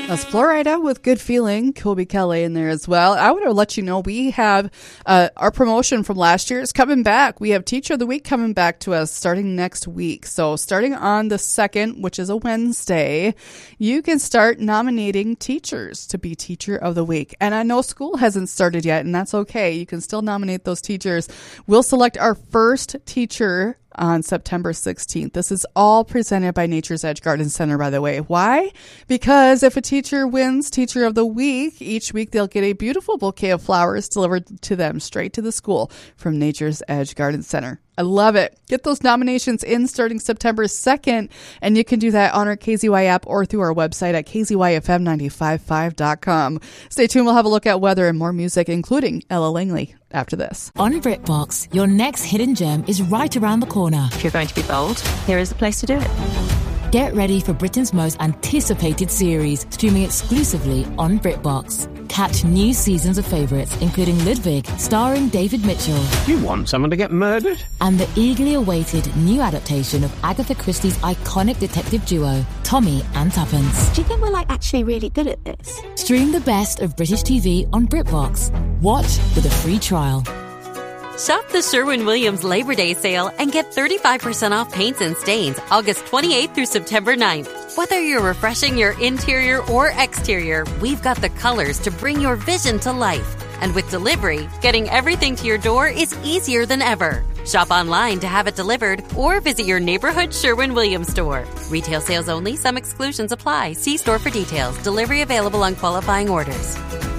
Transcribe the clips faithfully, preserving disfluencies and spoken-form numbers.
That's Florida with Good Feeling. Colby Kelly in there as well. I want to let you know we have uh, our promotion from last year is coming back. We have Teacher of the Week coming back to us starting next week. So starting on the second, which is a Wednesday, you can start nominating teachers to be Teacher of the Week. And I know school hasn't started yet, and that's okay. You can still nominate those teachers. We'll select our first teacher on September sixteenth. This is all presented by Nature's Edge Garden Center, by the way. Why? Because if a teacher wins Teacher of the Week, each week they'll get a beautiful bouquet of flowers delivered to them straight to the school from Nature's Edge Garden Center. I love it. Get those nominations in starting September second, and you can do that on our K Z Y app or through our website at k z y f m nine five five dot com. Stay tuned. We'll have a look at weather and more music, including Ella Langley, after this. On BritBox, your next hidden gem is right around the corner. If you're going to be bold, here is the place to do it. Get ready for Britain's most anticipated series, streaming exclusively on BritBox. Catch new seasons of favourites, including Ludwig, starring David Mitchell. You want someone to get murdered? And the eagerly awaited new adaptation of Agatha Christie's iconic detective duo, Tommy and Tuppence. Do you think we're, like, actually really good at this? Stream the best of British T V on BritBox. Watch with a free trial. Shop the Sherwin-Williams Labor Day sale and get thirty-five percent off paints and stains August twenty-eighth through September ninth. Whether you're refreshing your interior or exterior, we've got the colors to bring your vision to life. And with delivery, getting everything to your door is easier than ever. Shop online to have it delivered or visit your neighborhood Sherwin-Williams store. Retail sales only. Some exclusions apply. See store for details. Delivery available on qualifying orders.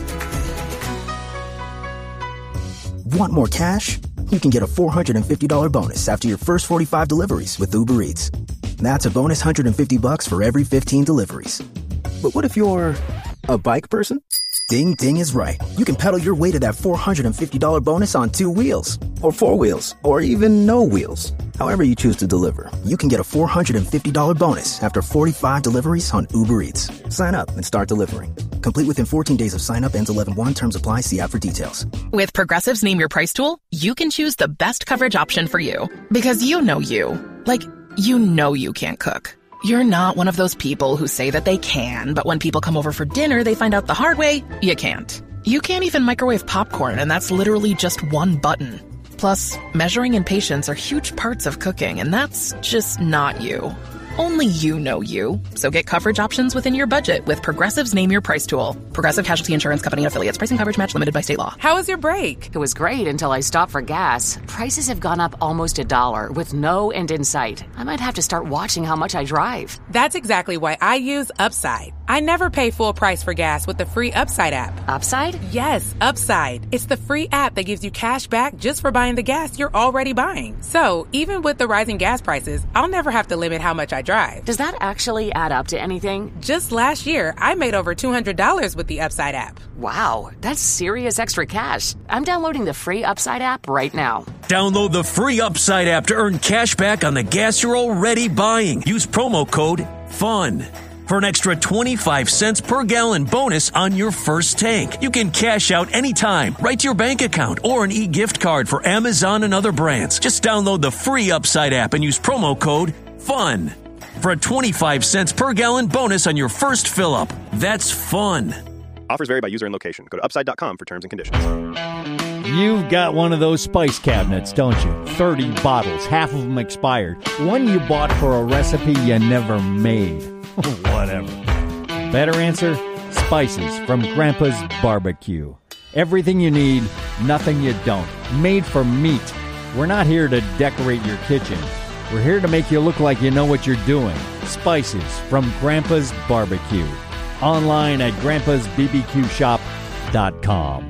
Want more cash? You can get a four hundred fifty dollars bonus after your first forty-five deliveries with Uber Eats. That's a bonus one hundred fifty bucks for every fifteen deliveries. But what if you're a bike person? Ding Ding is right. You can pedal your way to that four hundred fifty dollars bonus on two wheels, or four wheels, or even no wheels. However you choose to deliver, you can get a four hundred fifty dollars bonus after forty-five deliveries on Uber Eats. Sign up and start delivering. Complete within fourteen days of sign up. Ends eleven one. Terms apply. See app for details. With Progressive's Name Your Price tool, you can choose the best coverage option for you. Because you know you. Like, you know you can't cook. You're not one of those people who say that they can, but when people come over for dinner, they find out the hard way, you can't. You can't even microwave popcorn, and that's literally just one button. Plus, measuring and patience are huge parts of cooking, and that's just not you. Only you know you. So get coverage options within your budget with Progressive's Name Your Price tool. Progressive Casualty Insurance Company and affiliates. Price and coverage match limited by state law. How was your break? It was great until I stopped for gas. Prices have gone up almost a dollar with no end in sight. I might have to start watching how much I drive. That's exactly why I use Upside. I never pay full price for gas with the free Upside app. Upside? Yes, Upside. It's the free app that gives you cash back just for buying the gas you're already buying. So even with the rising gas prices, I'll never have to limit how much I drive. Does that actually add up to anything? Just last year, I made over two hundred dollars with the Upside app. Wow, that's serious extra cash. I'm downloading the free Upside app right now. Download the free Upside app to earn cash back on the gas you're already buying. Use promo code FUN for an extra twenty-five cents per gallon bonus on your first tank. You can cash out anytime, right to your bank account, or an e-gift card for Amazon and other brands. Just download the free Upside app and use promo code FUN for a twenty-five cents per gallon bonus on your first fill-up. That's fun. Offers vary by user and location. Go to upside dot com for terms and conditions. You've got one of those spice cabinets, don't you? thirty bottles, half of them expired. One you bought for a recipe you never made. Whatever. Better answer? Spices from Grandpa's Barbecue. Everything you need, nothing you don't. Made for meat. We're not here to decorate your kitchen. We're here to make you look like you know what you're doing. Spices from Grandpa's Barbecue. Online at grandpas b b q shop dot com.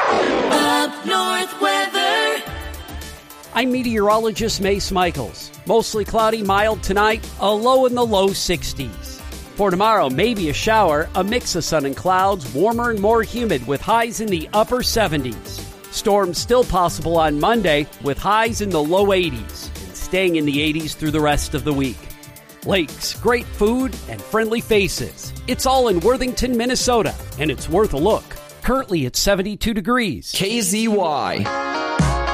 Up North weather. I'm meteorologist Mace Michaels. Mostly cloudy, mild tonight, a low in the low sixties. For tomorrow, maybe a shower, a mix of sun and clouds, warmer and more humid with highs in the upper seventies. Storms still possible on Monday with highs in the low eighties. Staying in the eighties through the rest of the week. Lakes, great food, and friendly faces. It's all in Worthington, Minnesota, and it's worth a look. Currently at seventy-two degrees. K Z Y.